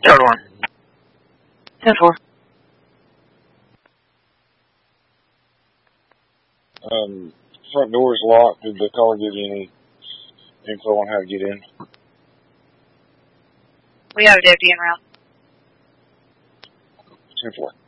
Third one. 10-4. Front door is locked. Did the caller give you any info on how to get in? We have a deputy en route. 10-4.